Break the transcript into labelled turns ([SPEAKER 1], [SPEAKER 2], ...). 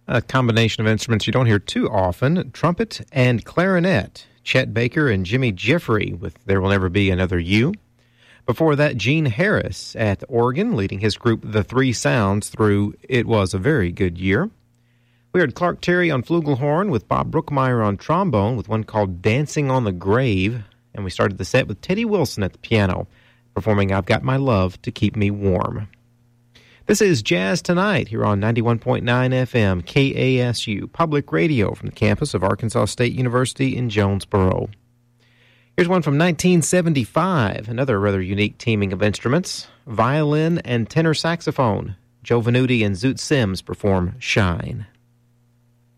[SPEAKER 1] A combination of instruments you don't hear too often, trumpet and clarinet. Chet Baker and Jimmy Jeffrey with There Will Never Be Another You. Before that, Gene Harris at organ, leading his group The Three Sounds through It Was a Very Good Year. We heard Clark Terry on flugelhorn with Bob Brookmeyer on trombone with one called Dancing on the Grave. And we started the set with Teddy Wilson at the piano, performing I've Got My Love to Keep Me Warm. This is Jazz Tonight here on 91.9 FM KASU, public radio from the campus of Arkansas State University in Jonesboro. Here's one from 1975, another rather unique teaming of instruments, violin and tenor saxophone. Joe Venuti and Zoot Sims perform Shine.